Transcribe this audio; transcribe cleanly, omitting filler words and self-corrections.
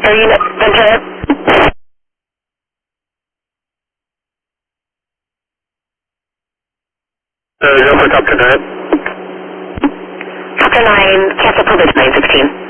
Air unit, Ventura. Go for Copter 9. Copter 9, cancel public 916.